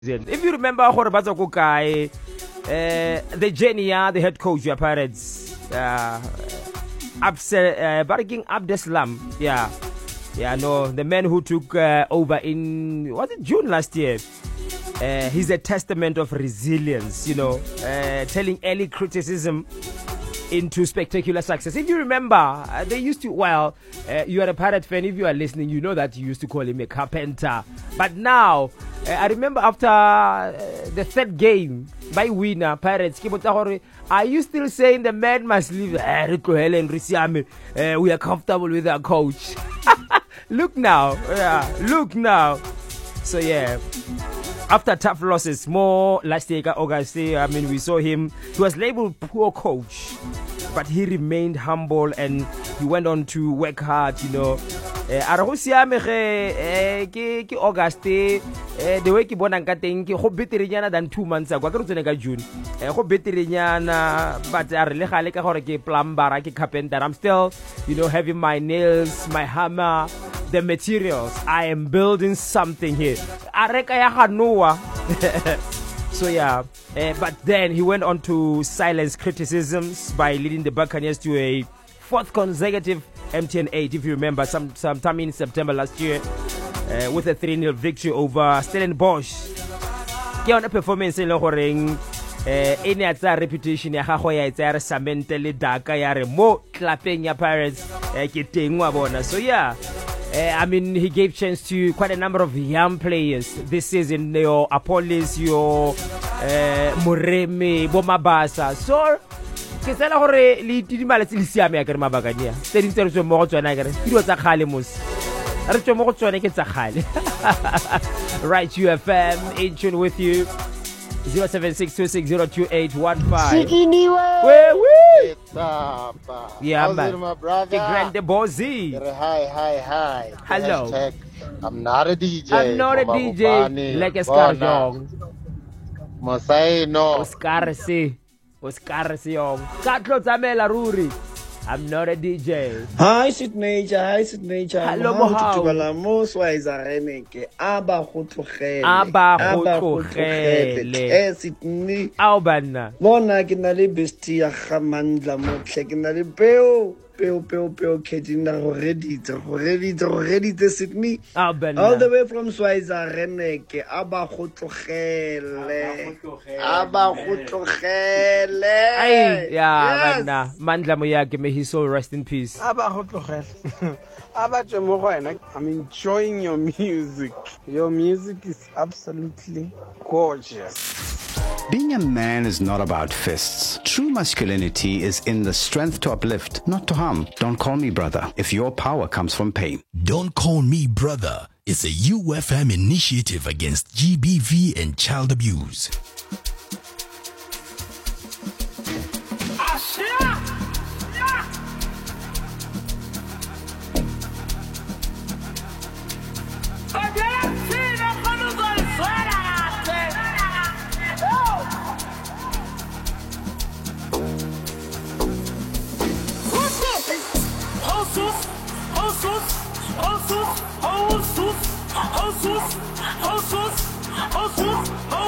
If you remember Khorobatsa Kukai, the Genia, the head coach, your Pirates, Barking Abdeslam, the man who took over in, was it June last year? He's a testament of resilience, telling early criticism into spectacular success. If you remember, they used to, you are a Pirate fan, if you are listening, you know that you used to call him a carpenter. But now, I remember after the third game by winner, Pirates, are you still saying the man must leave? We are comfortable with our coach. Look now. So after tough losses, more last year, August, we saw him. He was labeled poor coach, but he remained humble and he went on to work hard, August, the way ke bonang ka teng ke go beterinyana than 2 months ago. Ka re tsene ka June. Go beterinyana, but a re le gale ka gore ke plumber, ke carpenter. I'm still, having my nails, my hammer, the materials. I am building something here. Areka ya Hanua. So but then he went on to silence criticisms by leading the Buccaneers to a fourth consecutive MTN 8, if you remember, sometime in September last year, with a 3-0 victory over Stellenbosch. Ke yona performance e le goreng e ne tsa reputation ya gagwe ya itsa re samente le daka ya re mo clapping ya Pirates ke teng wa bona. So he gave chance to quite a number of young players this season, your Apollos, your Moremi, Bomabasa. So ke tsela gore le tidimala tse le siame ya ke re mabakanya tse dintse re tswe mo go tswana ke re dilo tsa khale mos re tswe mo go tswana ke tsa khale. Right, UFM in tune with you 0762602815. Yeah, man. My brother. The Grande Bozy. Hi. Hello. Hashtag, I'm not a DJ. I'm not a DJ. Like a Scar Young. Mosai no. Oscar Young. Katlo Tamela Ruri. I'm not a DJ. Hi, Sydney. Hello, Mohau. Sydney. Albana. Mona ke na le bestia Khamandla motle ke na le peo kedina go reditse Sydney. Albana. All the way from Swaziland ke aba go tlogele. Ay, bana. Mandla Moyake, may his soul rest in peace. I'm enjoying your music. Your music is absolutely gorgeous. Being a man is not about fists. True masculinity is in the strength to uplift, not to harm. Don't call me brother if your power comes from pain. Don't Call Me Brother is a UFM initiative against GBV and child abuse. Oh,